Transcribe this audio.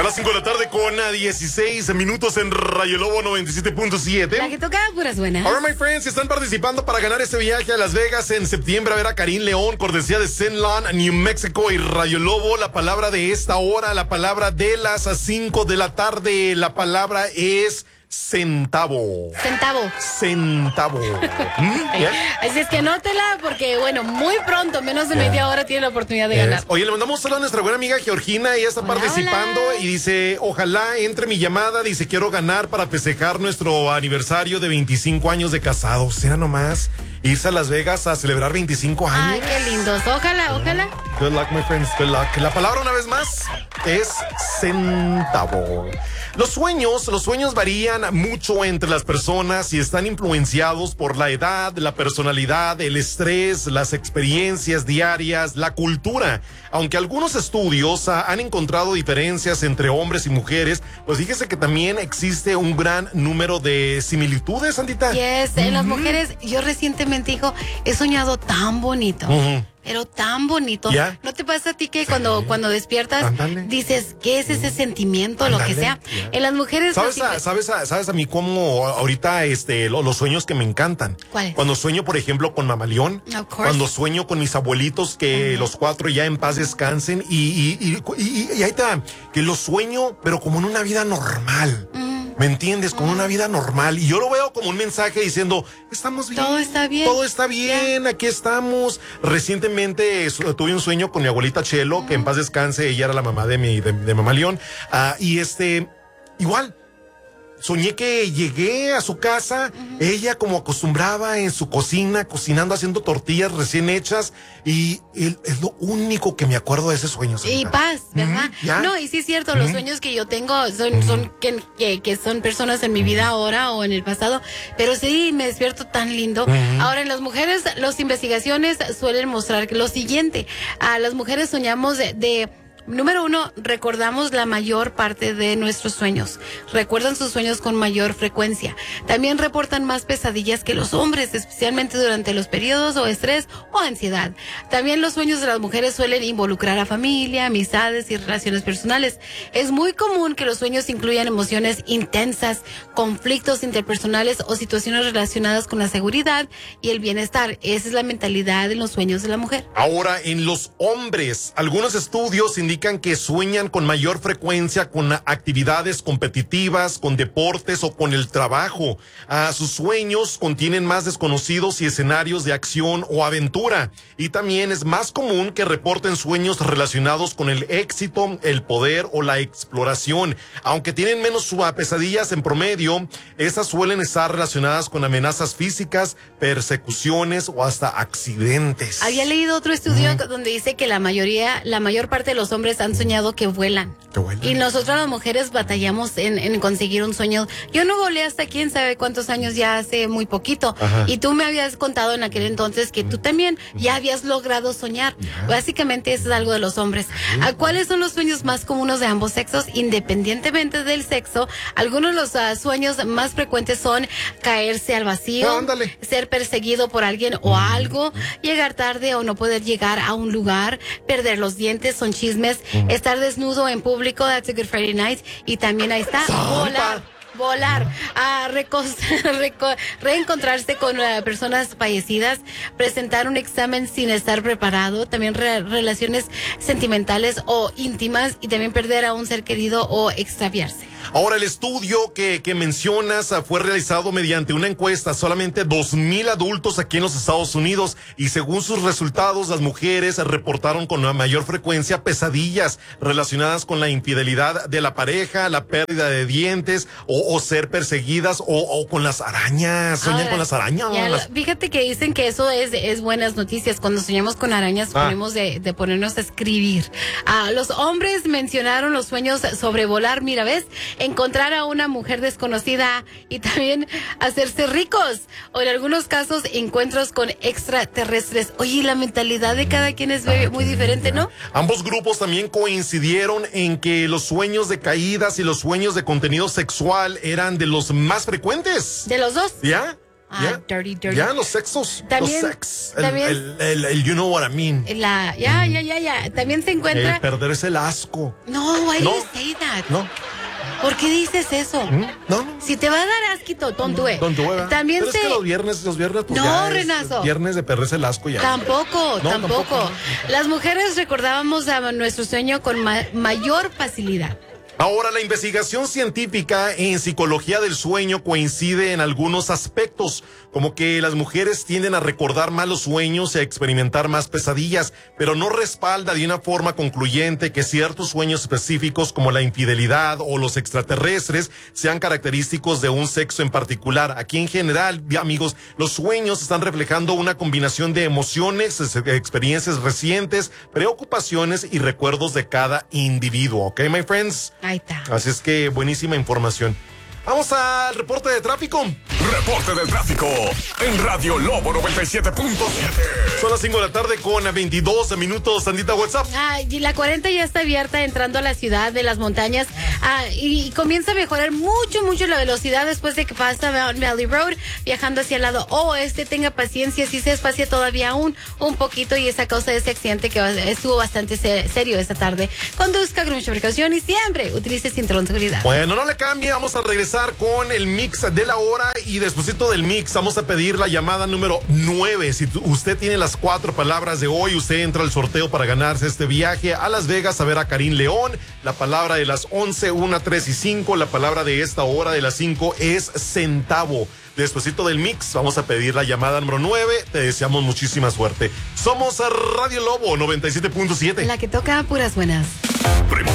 las 5 de la tarde con 16 minutos en Rayo Lobo 97.7. La que toca puras buenas. Ahora, my friends, si están participando para ganar este viaje a Las Vegas en septiembre a ver a Karim León, cortesía de Zenlan, New Mexico y Rayo Lobo. La palabra de esta hora, la palabra de las 5 de la tarde, la palabra es centavo. Centavo. Así es que anótela porque, bueno, muy pronto, menos de media hora, tiene la oportunidad de ganar. Oye, le mandamos un saludo a nuestra buena amiga Georgina. Ella está participando y dice, ojalá entre mi llamada. Dice, quiero ganar para festejar nuestro aniversario de 25 años de casados. Será nomás irse a Las Vegas a celebrar 25 años. Ay, qué lindos. Ojalá. Good luck, my friends. Good luck. La palabra, una vez más, es centavo. Los sueños varían mucho entre las personas y están influenciados por la edad, la personalidad, el estrés, las experiencias diarias, la cultura. Aunque algunos estudios han encontrado diferencias entre hombres y mujeres, pues fíjese que también existe un gran número de similitudes, Sandita. Yes, en las mujeres, yo recientemente, hijo, he soñado tan bonito. Pero tan bonito. ¿Ya? ¿No te pasa a ti que cuando despiertas dices, ¿qué es ese sentimiento? Lo que sea. En las mujeres... ¿Sabes a mí cómo ahorita los sueños que me encantan? ¿Cuáles? Cuando sueño, por ejemplo, con Mamá León. Cuando sueño con mis abuelitos, que los 4 ya en paz descansen. Y ahí está, que los sueño, pero como en una vida normal. ¿Me entiendes? Con una vida normal. Y yo lo veo como un mensaje diciendo, estamos bien. Todo está bien. Todo está bien, aquí estamos. Recientemente tuve un sueño con mi abuelita Chelo, que en paz descanse, ella era la mamá de Mamá León. Igual. Soñé que llegué a su casa, ella como acostumbraba en su cocina, cocinando, haciendo tortillas recién hechas, y es lo único que me acuerdo de ese sueño. Y paz, ¿verdad? No, y sí es cierto, los sueños que yo tengo son que son personas en mi vida ahora o en el pasado, pero sí me despierto tan lindo. Ahora, en las mujeres, las investigaciones suelen mostrar que lo siguiente, a las mujeres soñamos Número 1, recordamos la mayor parte de nuestros sueños. Recuerdan sus sueños con mayor frecuencia. También reportan más pesadillas que los hombres, especialmente durante los periodos o estrés o ansiedad. También los sueños de las mujeres suelen involucrar a familia, amistades y relaciones personales. Es muy común que los sueños incluyan emociones intensas, conflictos interpersonales o situaciones relacionadas con la seguridad y el bienestar. Esa es la mentalidad en los sueños de la mujer. Ahora, en los hombres, algunos estudios indican que sueñan con mayor frecuencia con actividades competitivas, con deportes o con el trabajo. Sus sueños contienen más desconocidos y escenarios de acción o aventura. Y también es más común que reporten sueños relacionados con el éxito, el poder o la exploración. Aunque tienen menos pesadillas en promedio, estas suelen estar relacionadas con amenazas físicas, persecuciones o hasta accidentes. Había leído otro estudio donde dice que la mayor parte de los hombres han soñado que vuelan. Y nosotras las mujeres batallamos en conseguir un sueño. Yo no volé hasta quién sabe cuántos años, ya hace muy poquito. Y tú me habías contado en aquel entonces que tú también ya habías logrado soñar. Básicamente eso es algo de los hombres. ¿Cuáles son los sueños más comunes de ambos sexos? Independientemente del sexo, algunos de los sueños más frecuentes son caerse al vacío, ser perseguido por alguien o algo, llegar tarde o no poder llegar a un lugar, perder los dientes, son chismes, estar desnudo en público, that's a good Friday night, y también ahí está, volar, reencontrarse con personas fallecidas, presentar un examen sin estar preparado, también relaciones sentimentales o íntimas, y también perder a un ser querido o extraviarse. Ahora, el estudio que mencionas fue realizado mediante una encuesta a solamente 2,000 adultos aquí en los Estados Unidos, y según sus resultados, las mujeres reportaron con mayor frecuencia pesadillas relacionadas con la infidelidad de la pareja, la pérdida de dientes o ser perseguidas o con las arañas. Soñan con las arañas. Fíjate que dicen que eso es buenas noticias. Cuando soñamos con arañas, ponemos de ponernos a escribir. Los hombres mencionaron los sueños sobre volar, mira, ¿ves? Encontrar a una mujer desconocida y también hacerse ricos, o en algunos casos encuentros con extraterrestres. Oye, la mentalidad de cada quien es muy diferente, ¿no? Ambos grupos también coincidieron en que los sueños de caídas y los sueños de contenido sexual eran de los más frecuentes. ¿De los dos? ¿Ya? Dirty. Ya, los sexos. También, los sex. también, El you know what I mean. Ya. También se encuentra. El perderse el asco. No, why do you say that? No. ¿Por qué dices eso? No. Si te va a dar asquito, don't do it. También pero es que los viernes, pues no, ya Renazo. Viernes de perderse el asco ya. Tampoco. Las mujeres recordábamos a nuestro sueño con mayor facilidad. Ahora, la investigación científica en psicología del sueño coincide en algunos aspectos, como que las mujeres tienden a recordar más los sueños y a experimentar más pesadillas, pero no respalda de una forma concluyente que ciertos sueños específicos como la infidelidad o los extraterrestres sean característicos de un sexo en particular. Aquí en general, amigos, los sueños están reflejando una combinación de emociones, experiencias recientes, preocupaciones y recuerdos de cada individuo. ¿Ok, my friends? Ahí está. Así es que buenísima información. Vamos al reporte de tráfico. Reporte de tráfico en Radio Lobo 97.7. Son las 5 de la tarde con 22 minutos. Sandita, WhatsApp. Y la 40 ya está abierta entrando a la ciudad de las montañas. Y comienza a mejorar mucho la velocidad después de que pasa Mount Valley Road, viajando hacia el lado oeste. Tenga paciencia, si se espacia todavía un poquito, y es a causa de ese accidente que estuvo bastante serio esta tarde. Conduzca con mucha precaución y siempre utilice cinturón de seguridad. Bueno, no le cambie, vamos a regresar con el mix de la hora, y despuesito del mix vamos a pedir la llamada número 9. Si usted tiene las 4 palabras de hoy, usted entra al sorteo para ganarse este viaje a Las Vegas a ver a Karim León. La palabra de las 11, 1, 3 y 5, la palabra de esta hora de las 5 es centavo. Despuesito del mix vamos a pedir la llamada número 9. Te deseamos muchísima suerte. Somos Radio Lobo 97.7. La que toca puras buenas.